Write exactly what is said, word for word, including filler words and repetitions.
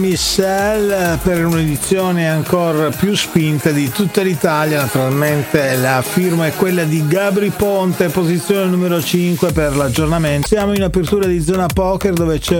Michel per un'edizione ancora più spinta di tutta l'Italia. Naturalmente la firma è quella di Gabri Ponte, posizione numero cinque per l'aggiornamento. Siamo in apertura di zona poker dove c'è